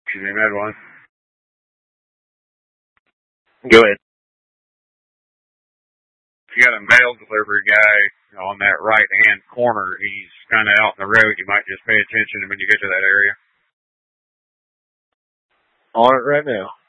Excuse me, Med 1. Go ahead. If you got a mail delivery guy on that right-hand corner, he's kind of out in the road. You might just pay attention when you get to that area. On it right now.